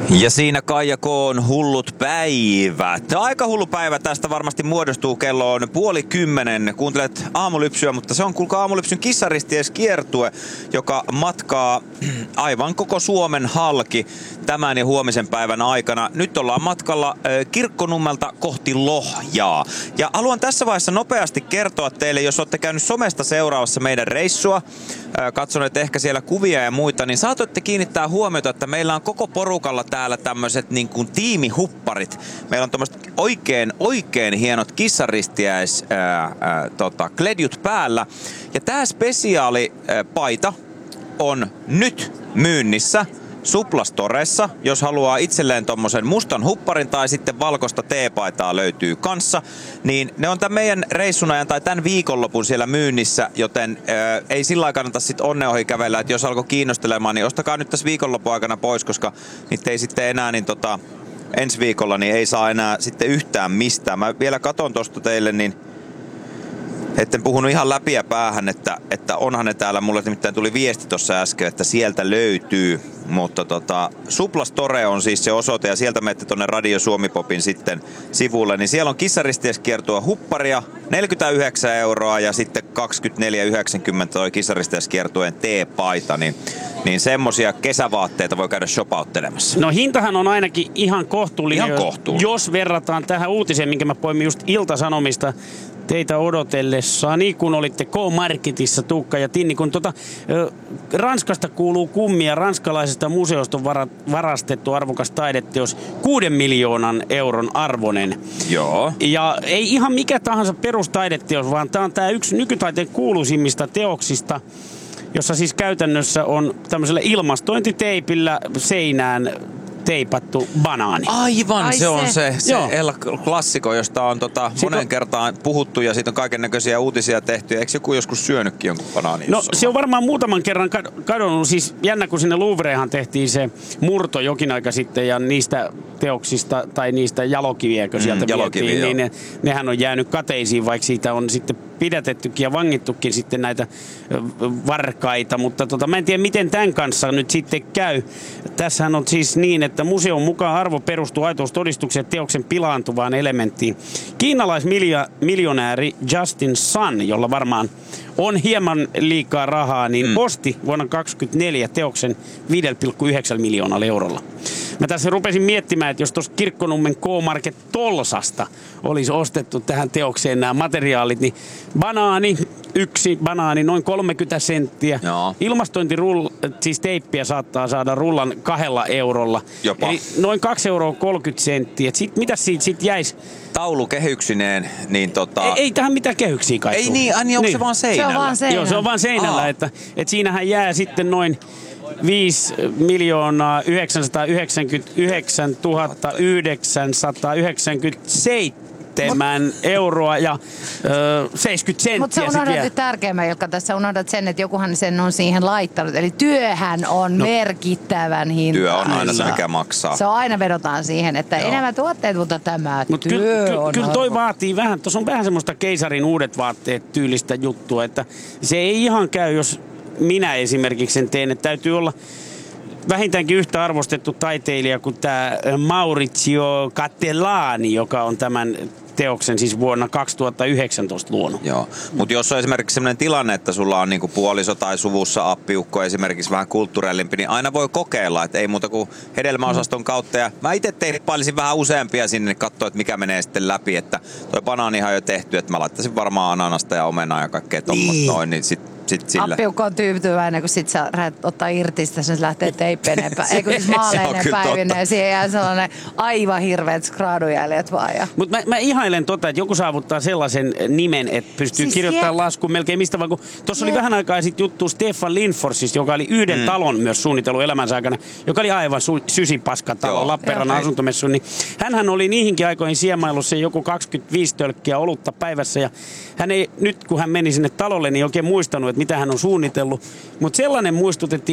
Ja siinä Kaija K:n hullut päivät. Aika hullu päivä tästä varmasti muodostuu, kello on 9:30. Kuuntelet Aamulypsyä, mutta se on kuulkaa Aamulypsyn kissaristieskiertue, joka matkaa aivan koko Suomen halki tämän ja huomisen päivän aikana. Nyt ollaan matkalla Kirkkonummelta kohti Lohjaa. Ja haluan tässä vaiheessa nopeasti kertoa teille, jos olette käynyt somesta seuraavassa meidän reissua, katsoneet ehkä siellä kuvia ja muita, niin saatoitte kiinnittää huomiota, että meillä on koko porukalla täällä tämmöiset niin kuin tiimihupparit. Meillä on tämmöiset oikein hienot kledjut päällä. Ja tää spesiaalipaita on nyt myynnissä Suplastoressa, jos haluaa itselleen tommosen mustan hupparin tai sitten valkoista teepaitaa löytyy kanssa, niin ne on tämän meidän reissun ajan tai tämän viikonlopun siellä myynnissä, joten ei sillä kannata sitten onnen ohi kävellä, että jos alkoi kiinnostelemaan, niin ostakaa nyt tässä viikonlopun aikana pois, koska niitä ei sitten enää ensi viikolla niin ei saa enää sitten yhtään mistään. Mä vielä katon tosta teille, niin etten puhunut ihan läpiä päähän, että onhan ne täällä, mulle nimittäin tuli viesti tuossa äsken, että sieltä löytyy. Mutta Suplastore on siis se osoite ja sieltä menette tuonne Radio Suomi-popin sitten sivulle. Niin siellä on kissaristieskiertua hupparia, 49 € ja sitten 24,90 toi kissaristieskiertueen teepaita. Niin semmosia kesävaatteita voi käydä shopauttelemassa. No hintahan on ainakin ihan kohtuullinen, jos verrataan tähän uutiseen, minkä mä poimin just Ilta-Sanomista teitä odotellessani, kun olitte K-Marketissa, Tuukka ja Tinni, kun Ranskasta kuuluu kummia, ranskalaisesta museosta on varastettu arvokas taideteos 6 miljoonan euron arvoinen. Joo. Ja ei ihan mikä tahansa perustaideteos, vaan tämä on yksi nykytaiteen kuuluisimmista teoksista, jossa siis käytännössä on tämmöisellä ilmastointiteipillä seinään teipattu banaani. Aivan, se on se klassikko, josta on monen kertaan puhuttu ja siitä on kaikennäköisiä uutisia tehty. Eikö joku joskus syönytkin jonkun banaanin? No se on varmaan muutaman kerran kadonnut. Siis jännä, kun sinne Louvrehan tehtiin se murto jokin aika sitten ja niistä teoksista tai niistä jalokiviäkö sieltä vietiin, niin nehän on jäänyt kateisiin, vaikka siitä on sitten pidätettykin ja vangittukin sitten näitä varkaita, mutta mä en tiedä miten tämän kanssa nyt sitten käy. Tässähän on siis niin, että museon mukaan arvo perustuu aitoustodistukseen teoksen pilaantuvaan elementtiin. Kiinalaismiljonääri Justin Sun, jolla varmaan on hieman liikaa rahaa, niin osti vuonna 2024 teoksen 5,9 miljoonalla eurolla. Mä tässä rupesin miettimään, että jos tuossa Kirkkonummen K-Market Tolsasta olisi ostettu tähän teokseen nämä materiaalit, niin yksi banaani noin 30 senttiä. Joo. Siis teippiä saattaa saada rullan 2 eurolla. Jopa. Eli noin 2,30 €. Mitä siitä sitten jäisi? Taulu kehyksineen, niin Ei tähän mitään kehyksiä kai. Ei niin, onko se vaan seinällä? Se on vaan seinällä. Joo, se on vaan seinällä, että siinähän jää sitten noin 5 999 997 euroa ja 70 senttiä. Mutta sä unohdat nyt tärkeimmän, joka tässä unohdat sen, että jokuhan sen on siihen laittanut. Eli työhän on merkittävän hinta. Työ on aina se, mikä maksaa. Se on aina vedotaan siihen, että enemmän tuotteet, mutta tämä työ on kyllä toi vaatii vähän, tuossa on vähän semmoista keisarin uudet vaatteet tyylistä juttua, että se ei ihan käy, jos minä esimerkiksi sen teen, että täytyy olla vähintäänkin yhtä arvostettu taiteilija kuin tämä Maurizio Catellani, joka on tämän teoksen siis vuonna 2019 luonut. Joo, mutta jos on esimerkiksi sellainen tilanne, että sulla on niinku puoliso tai suvussa appiukko esimerkiksi vähän kulttuurillimpi, niin aina voi kokeilla, että ei muuta kuin hedelmäosaston kautta. Ja mä itse teippailisin vähän useampia sinne, niin katsoa, että mikä menee sitten läpi, että toi banaanihan on jo tehty, että mä laittaisin varmaan ananasta ja omenaa ja kaikkea tommoista noin, niin sit sillä. Appiukko on tyytyväinen, kun sit sä ottaa irti sitä, sen lähtee teippeineen eikö siis maaleinen päivineen ja siihen jää sellainen aivan hirveät skraadujäljet vaan. Mutta mä ihailen että joku saavuttaa sellaisen nimen, että pystyy siis kirjoittamaan laskuun melkein mistä vaan, kun tuossa oli vähän aikaa sitten juttu Stefan Lindforsista, joka oli yhden talon myös suunnitellut elämänsä aikana, joka oli aivan sysipaskatalo, Lappeenrannan asuntomessu, niin hänhän oli niihinkin aikoihin siemaillut se joku 25 tölkkiä olutta päivässä ja hän ei nyt kun hän meni sinne talolle, niin oikein muistanut, että mitä hän on suunnitellut. Mutta sellainen muistutettiin